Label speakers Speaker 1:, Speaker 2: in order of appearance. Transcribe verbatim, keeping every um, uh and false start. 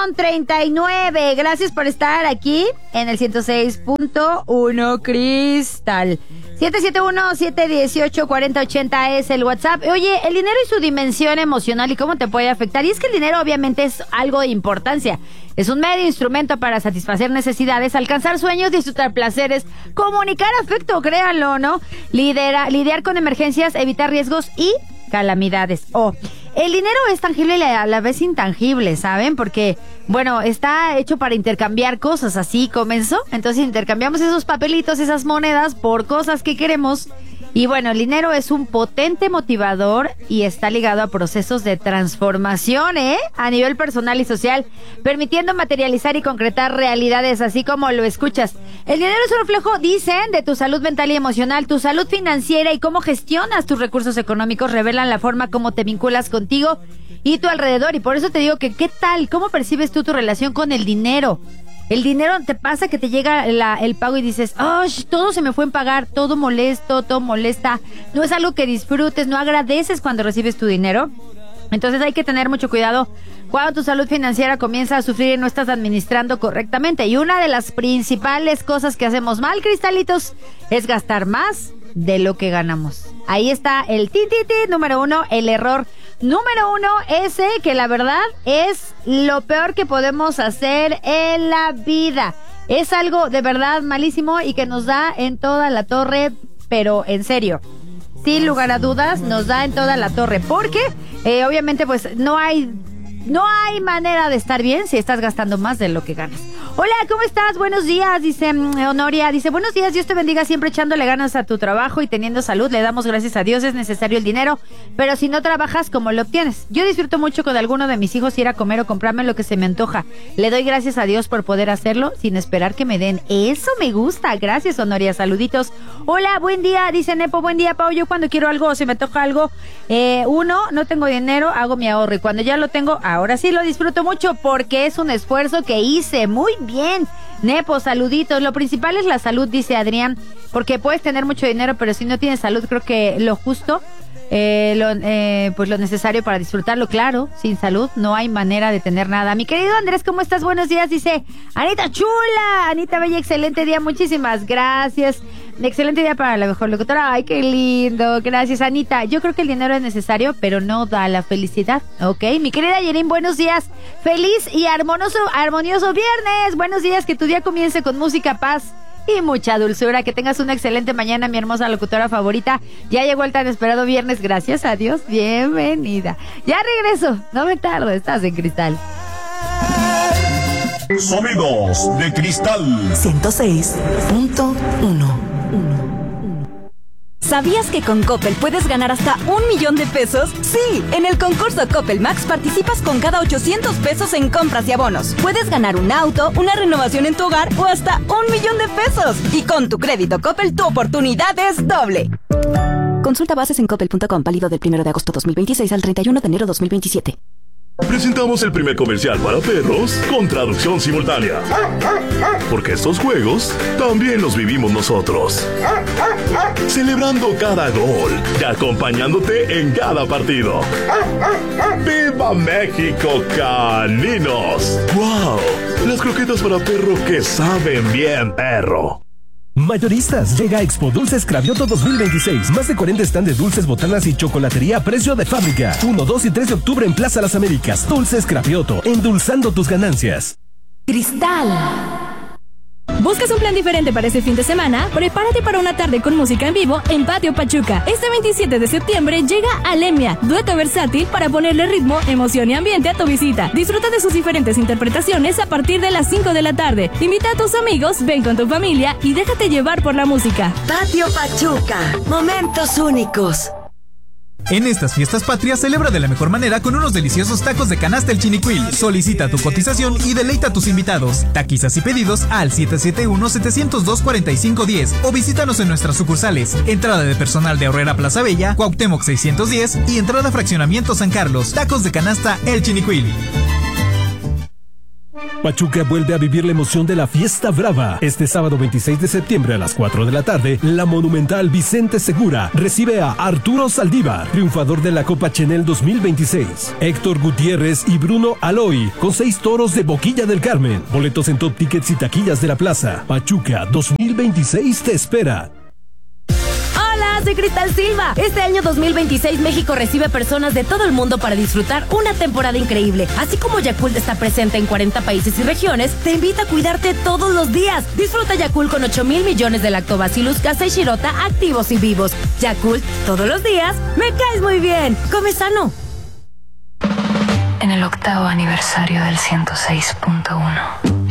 Speaker 1: con treinta y nueve. Gracias por estar aquí en el ciento seis punto uno Cristal. siete siete uno, siete uno ocho, cuatro cero ocho cero es el WhatsApp. Oye, el dinero y su dimensión emocional y cómo te puede afectar. Y es que el dinero obviamente es algo de importancia. Es un medio instrumento para satisfacer necesidades, alcanzar sueños, disfrutar placeres, comunicar afecto, créanlo, ¿no? Lidera, lidiar con emergencias, evitar riesgos y calamidades. Oh, el dinero es tangible y a la vez intangible, ¿saben? Porque, bueno, está hecho para intercambiar cosas, así comenzó. Entonces intercambiamos esos papelitos, esas monedas por cosas que queremos. Y bueno, el dinero es un potente motivador y está ligado a procesos de transformación, ¿eh? A nivel personal y social, permitiendo materializar y concretar realidades, así como lo escuchas. El dinero es un reflejo, dicen, de tu salud mental y emocional. Tu salud financiera y cómo gestionas tus recursos económicos revelan la forma como te vinculas contigo y tu alrededor. Y por eso te digo que, ¿qué tal? ¿Cómo percibes tú tu relación con el dinero? El dinero te pasa que te llega la, el pago y dices, oh, todo se me fue en pagar, todo molesto, todo molesta. No es algo que disfrutes, no agradeces cuando recibes tu dinero. Entonces hay que tener mucho cuidado cuando tu salud financiera comienza a sufrir y no estás administrando correctamente. Y una de las principales cosas que hacemos mal, cristalitos, es gastar más de lo que ganamos. Ahí está el tititi número uno, el error número uno, ese que la verdad es lo peor que podemos hacer en la vida. Es algo de verdad malísimo y que nos da en toda la torre, pero en serio, sin lugar a dudas, nos da en toda la torre. Porque eh, obviamente pues no hay... No hay manera de estar bien si estás gastando más de lo que ganas. Hola, ¿cómo estás? Buenos días, dice Honoria. Dice, buenos días, Dios te bendiga, siempre echándole ganas a tu trabajo y teniendo salud. Le damos gracias a Dios, es necesario el dinero, pero si no trabajas, ¿cómo lo obtienes? Yo disfruto mucho con alguno de mis hijos ir a comer o comprarme lo que se me antoja. Le doy gracias a Dios por poder hacerlo sin esperar que me den. Eso me gusta. Gracias, Honoria. Saluditos. Hola, buen día, dice Nepo. Buen día, Pau. Yo cuando quiero algo o se me toca algo, eh, uno, no tengo dinero, hago mi ahorro. Y cuando ya lo tengo, ahora sí lo disfruto mucho porque es un esfuerzo que hice. Muy bien, Nepo, saluditos. Lo principal es la salud, dice Adrián, porque puedes tener mucho dinero, pero si no tienes salud, creo que lo justo, eh, lo, eh, pues lo necesario para disfrutarlo, claro, sin salud no hay manera de tener nada. Mi querido Andrés, ¿cómo estás? Buenos días, dice Anita Chula. Anita Bella, excelente día, muchísimas gracias. Excelente día para la mejor locutora. Ay, qué lindo. Gracias, Anita. Yo creo que el dinero es necesario, pero no da la felicidad. Ok, mi querida Yerin, buenos días. Feliz y armonioso, armonioso viernes. Buenos días, que tu día comience con música, paz y mucha dulzura. Que tengas una excelente mañana, mi hermosa locutora favorita. Ya llegó el tan esperado viernes, gracias a Dios. Bienvenida. Ya regreso, no me tardo, estás en Cristal.
Speaker 2: Sonidos de Cristal
Speaker 3: ciento seis punto uno. ¿Sabías que con Coppel puedes ganar hasta un millón de pesos? Sí, en el concurso Coppel Max participas con cada ochocientos pesos en compras y abonos. Puedes ganar un auto, una renovación en tu hogar o hasta un millón de pesos. Y con tu crédito Coppel tu oportunidad es doble. Consulta bases en coppel punto com, válido del primero de agosto dos mil veintiséis al treinta y uno de enero dos mil veintisiete.
Speaker 2: Presentamos el primer comercial para perros con traducción simultánea. Porque estos juegos también los vivimos nosotros. Celebrando cada gol y acompañándote en cada partido. ¡Viva México, caninos! ¡Wow! Las croquetas para perro que saben bien, perro.
Speaker 4: Mayoristas, llega a Expo Dulces Cravioto dos mil veintiséis. Más de cuarenta stand de dulces, botanas y chocolatería a precio de fábrica. uno, dos y tres de octubre en Plaza Las Américas. Dulces Cravioto, endulzando tus ganancias.
Speaker 5: Cristal. ¿Buscas un plan diferente para este fin de semana? Prepárate para una tarde con música en vivo en Patio Pachuca. Este veintisiete de septiembre llega Alemia, dueto versátil para ponerle ritmo, emoción y ambiente a tu visita. Disfruta de sus diferentes interpretaciones a partir de las cinco de la tarde. Invita a tus amigos, ven con tu familia y déjate llevar por la música.
Speaker 3: Patio Pachuca, momentos únicos.
Speaker 6: En estas fiestas patrias celebra de la mejor manera con unos deliciosos tacos de canasta El Chinicuil. Solicita tu cotización y deleita a tus invitados. Taquizas y pedidos al siete siete uno, siete cero dos, cuatro cinco uno cero o visítanos en nuestras sucursales. Entrada de personal de Aurrera Plaza Bella, Cuauhtémoc seiscientos diez y entrada Fraccionamiento San Carlos. Tacos de canasta El Chinicuil.
Speaker 4: Pachuca vuelve a vivir la emoción de la Fiesta Brava. Este sábado veintiséis de septiembre a las cuatro de la tarde, la Monumental Vicente Segura recibe a Arturo Saldívar, triunfador de la Copa Chenel dos mil veintiséis. Héctor Gutiérrez y Bruno Aloy, con seis toros de Boquilla del Carmen. Boletos en Top Tickets y taquillas de la plaza. Pachuca dos mil veintiséis te espera.
Speaker 7: Hola, soy Cristal Silva. Este año dos mil veintiséis México recibe personas de todo el mundo para disfrutar una temporada increíble. Así como Yakult está presente en cuarenta países y regiones, te invita a cuidarte todos los días. Disfruta Yakult con ocho mil millones de Lactobacillus casei shirota activos y vivos. Yakult, todos los días, me caes muy bien. Come sano.
Speaker 8: En el octavo aniversario del ciento seis punto uno.